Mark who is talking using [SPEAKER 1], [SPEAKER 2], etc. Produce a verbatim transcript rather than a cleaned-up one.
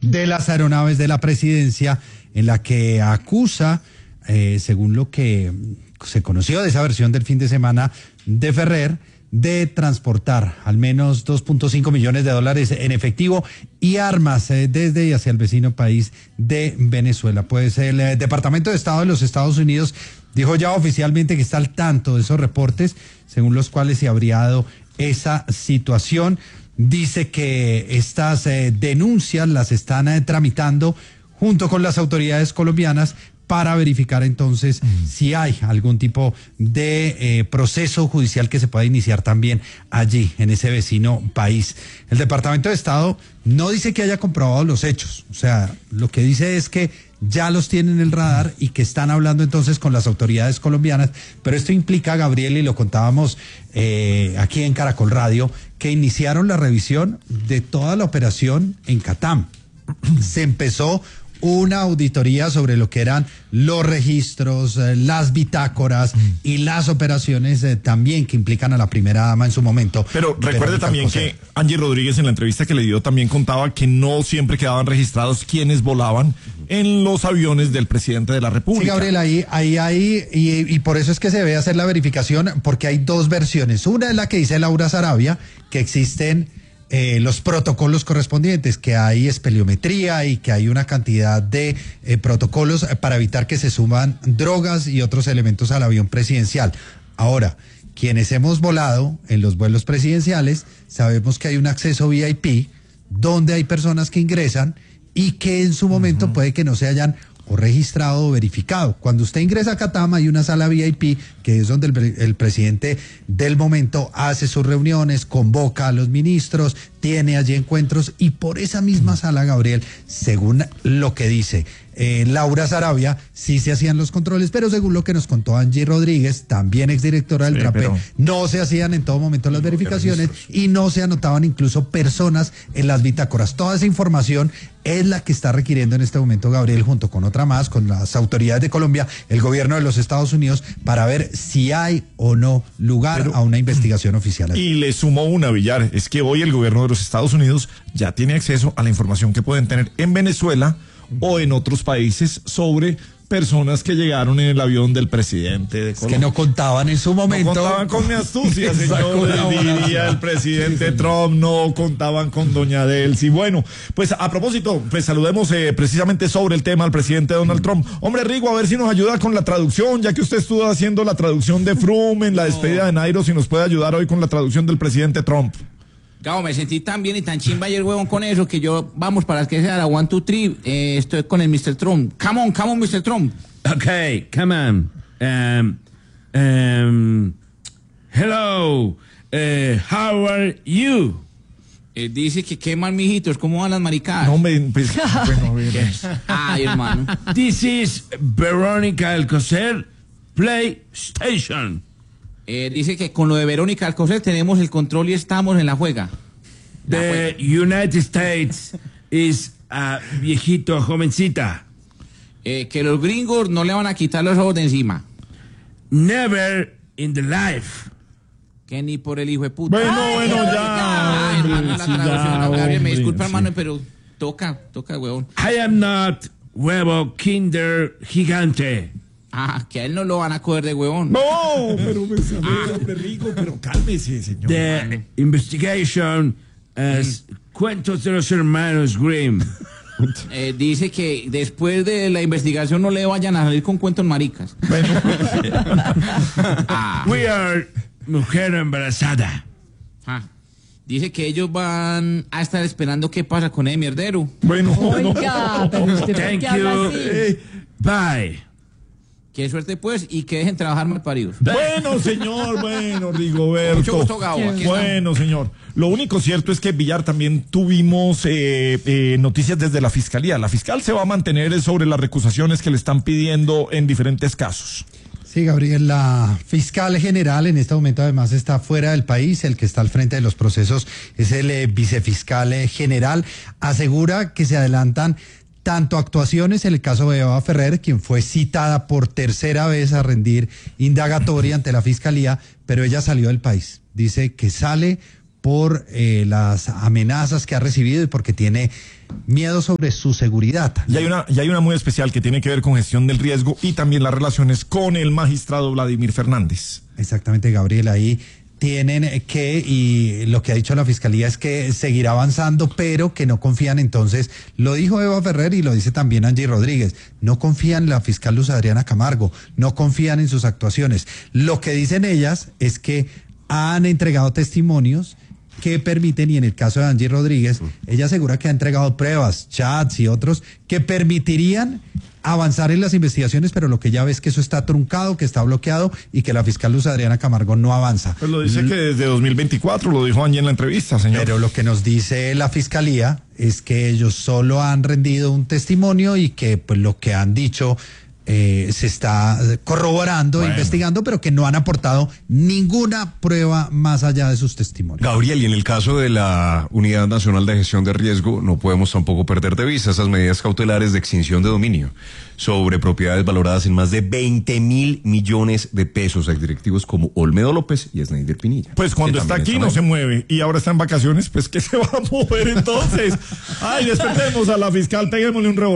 [SPEAKER 1] de las aeronaves de la presidencia, en la que acusa, eh, según lo que se conoció de esa versión del fin de semana de Ferrer, de transportar al menos dos punto cinco millones de dólares en efectivo y armas eh, desde y hacia el vecino país de Venezuela. Pues el eh, Departamento de Estado de los Estados Unidos dijo ya oficialmente que está al tanto de esos reportes, según los cuales se habría dado esa situación. Dice que estas eh, denuncias las están eh, tramitando junto con las autoridades colombianas para verificar entonces mm. si hay algún tipo de eh, proceso judicial que se pueda iniciar también allí, en ese vecino país. El Departamento de Estado no dice que haya comprobado los hechos, o sea, lo que dice es que ya los tienen en el radar y que están hablando entonces con las autoridades colombianas, pero esto implica, Gabriel, y lo contábamos eh, aquí en Caracol Radio, que iniciaron la revisión de toda la operación en Catam. Se empezó una auditoría sobre lo que eran los registros, eh, las bitácoras mm. y las operaciones eh, también que implican a la primera dama en su momento.
[SPEAKER 2] Pero recuerde también que Angie Rodríguez en la entrevista que le dio también contaba que no siempre quedaban registrados quienes volaban en los aviones del presidente de la República.
[SPEAKER 1] Sí, Gabriel, ahí, ahí, ahí, y, y por eso es que se debe hacer la verificación, porque hay dos versiones. Una es la que dice Laura Sarabia, que existen Eh, los protocolos correspondientes, que hay espeleometría y que hay una cantidad de eh, protocolos para evitar que se suman drogas y otros elementos al avión presidencial. Ahora, quienes hemos volado en los vuelos presidenciales, sabemos que hay un acceso V I P donde hay personas que ingresan y que en su momento uh-huh. puede que no se hayan o registrado o verificado. Cuando usted ingresa a Catam hay una sala V I P que es donde el, el presidente del momento hace sus reuniones, convoca a los ministros, tiene allí encuentros y por esa misma sala, Gabriel, según lo que dice eh, Laura Sarabia, sí se hacían los controles, pero según lo que nos contó Angie Rodríguez, también exdirectora del sí, DRAPE, pero... no se hacían en todo momento las verificaciones y no se anotaban incluso personas en las bitácoras. Toda esa información es la que está requiriendo en este momento, Gabriel, junto con otra más, con las autoridades de Colombia, el gobierno de los Estados Unidos, para ver si hay o no lugar pero, a una investigación oficial.
[SPEAKER 2] Y le sumo una, Villar, es que hoy el gobierno de los Estados Unidos ya tiene acceso a la información que pueden tener en Venezuela o en otros países sobre personas que llegaron en el avión del presidente de Colombia.
[SPEAKER 1] Es que no contaban en su momento.
[SPEAKER 2] No contaban con mi astucia, señor, diría el presidente sí, Trump, no contaban con doña Delcy. Bueno, pues a propósito, pues saludemos eh, precisamente sobre el tema al presidente Donald Trump. Hombre, Rigo, a ver si nos ayuda con la traducción, ya que usted estuvo haciendo la traducción de Froome en la despedida de Nairo, si nos puede ayudar hoy con la traducción del presidente Trump.
[SPEAKER 3] Gabo, me sentí tan bien y tan chimba ayer, huevón, con eso, que yo, vamos, para que sea la one, two, three, eh, estoy con el mister Trump. Come on, come on, mister Trump.
[SPEAKER 4] Okay, come on. Um, um, hello, uh, how are you?
[SPEAKER 3] Eh, dice que qué mal, mijitos, ¿cómo van las maricadas?
[SPEAKER 2] No, me, pues, bueno,
[SPEAKER 3] yes. Ay, hermano.
[SPEAKER 4] This is Verónica Alcocer, PlayStation.
[SPEAKER 3] Eh, dice que con lo de Verónica Alcocer tenemos el control y estamos en la juega.
[SPEAKER 4] La The juega. United States is a viejito jovencita.
[SPEAKER 3] Eh, que los gringos no le van a quitar los ojos de encima.
[SPEAKER 4] Never in the life.
[SPEAKER 3] Que ni por el hijo de puta.
[SPEAKER 2] Bueno, Ay, bueno, ya.
[SPEAKER 3] Ay, hermano, la traducción. No, Gabriel, me disculpa, sí. hermano, pero toca, toca, huevón.
[SPEAKER 4] I am not huevo kinder gigante.
[SPEAKER 3] Ah, que a él no lo van a coger de huevón.
[SPEAKER 2] No, pero me ah. rico, pero cálmese, señor.
[SPEAKER 4] The
[SPEAKER 2] mano.
[SPEAKER 4] investigation as mm. Cuentos de los Hermanos Grimm.
[SPEAKER 3] Eh, dice que después de la investigación no le vayan a salir con cuentos maricas.
[SPEAKER 2] Bueno.
[SPEAKER 4] ah. We are mujer embarazada.
[SPEAKER 3] Ah. Dice que ellos van a estar esperando qué pasa con el mierdero.
[SPEAKER 2] Bueno,
[SPEAKER 5] Oiga,
[SPEAKER 2] no.
[SPEAKER 5] pero usted
[SPEAKER 4] Thank
[SPEAKER 5] ¿por qué habla
[SPEAKER 4] you.
[SPEAKER 5] así?
[SPEAKER 4] Eh, bye.
[SPEAKER 3] Qué suerte, pues, y que dejen trabajar mal paridos.
[SPEAKER 2] Bueno, señor, bueno, Rigoberto.
[SPEAKER 3] Mucho gusto, Gabo. Aquí
[SPEAKER 2] bueno, está. Señor. Lo único cierto es que, Villar, también tuvimos eh, eh, noticias desde la Fiscalía. La fiscal se va a mantener sobre las recusaciones que le están pidiendo en diferentes casos.
[SPEAKER 1] Sí, Gabriel, la fiscal general en este momento además está fuera del país. El que está al frente de los procesos es el eh, vicefiscal eh, general. Asegura que se adelantan tanto actuaciones en el caso de Eva Ferrer, quien fue citada por tercera vez a rendir indagatoria ante la fiscalía, pero ella salió del país. Dice que sale por eh, las amenazas que ha recibido y porque tiene miedo sobre su seguridad.
[SPEAKER 2] Y hay una, y hay una muy especial que tiene que ver con gestión del riesgo y también las relaciones con el magistrado Vladimir Fernández.
[SPEAKER 1] Exactamente, Gabriel, ahí tienen que, y lo que ha dicho la Fiscalía es que seguirá avanzando, pero que no confían entonces, lo dijo Eva Ferrer y lo dice también Angie Rodríguez, no confían en la fiscal Luz Adriana Camargo, no confían en sus actuaciones. Lo que dicen ellas es que han entregado testimonios que permiten, y en el caso de Angie Rodríguez, ella asegura que ha entregado pruebas, chats y otros que permitirían avanzar en las investigaciones, pero lo que ya ves es que eso está truncado, que está bloqueado y que la fiscal Luz Adriana Camargo no avanza.
[SPEAKER 2] Pues lo dice que desde dos mil veinticuatro, lo dijo Angie en la entrevista, señor.
[SPEAKER 1] Pero lo que nos dice la fiscalía es que ellos solo han rendido un testimonio y que pues lo que han dicho eh, se está corroborando, bueno. investigando, pero que no han aportado ninguna prueba más allá de sus testimonios.
[SPEAKER 5] Gabriel, y en el caso de la Unidad Nacional de Gestión de Riesgo, no podemos tampoco perder de vista esas medidas cautelares de extinción de dominio sobre propiedades valoradas en más de veinte mil millones de pesos a directivos como Olmedo López y Sneider Pinilla.
[SPEAKER 2] Pues cuando está aquí no se mueve y ahora está en vacaciones, pues ¿qué se va a mover entonces? Ay, despertemos a la fiscal, peguémosle un revólver.